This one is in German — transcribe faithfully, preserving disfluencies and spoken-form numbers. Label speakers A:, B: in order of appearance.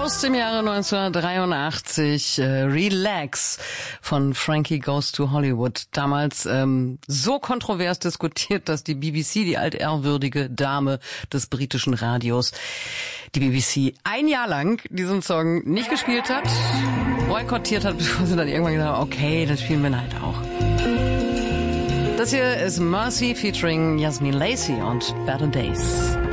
A: Aus dem Jahre neunzehnhundertdreiundachtzig, äh, Relax von Frankie Goes to Hollywood. Damals ähm, so kontrovers diskutiert, dass die B B C, die altehrwürdige Dame des britischen Radios, die B B C ein Jahr lang diesen Song nicht gespielt hat, boykottiert hat, bevor sie dann irgendwann gesagt haben, okay, dann spielen wir halt auch. Das hier ist Mercy featuring Yasmin Lacey und Better Days.